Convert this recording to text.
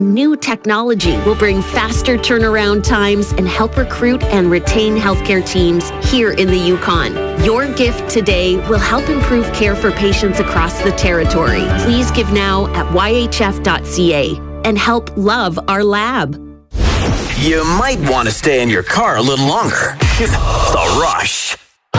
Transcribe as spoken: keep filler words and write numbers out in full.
New technology will bring faster turnaround times and help recruit and retain healthcare teams here in the Yukon. Your gift today will help improve care for patients across the territory. Please give now at y h f dot c a and help love our lab. You might want to stay in your car a little longer. The Rush.